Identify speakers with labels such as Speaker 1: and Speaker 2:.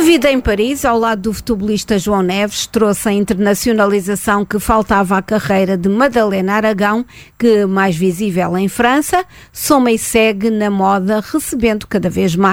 Speaker 1: vida em Paris, ao lado do futebolista João Neves, trouxe a internacionalização que faltava à carreira de Madalena Aragão, que, mais visível em França, soma e segue na moda, recebendo cada vez mais